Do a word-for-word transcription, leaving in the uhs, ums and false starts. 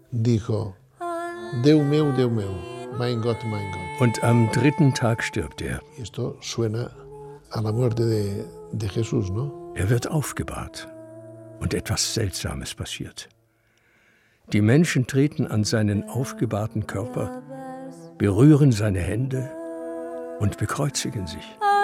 dijo, Déu meu, Déu meu, mein Gott, mein Gott. Und am dritten Tag stirbt er. Esto suena a la muerte de, de Jesús, ¿no? Er wird aufgebahrt und etwas Seltsames passiert. Die Menschen treten an seinen aufgebahrten Körper, berühren seine Hände und bekreuzigen sich.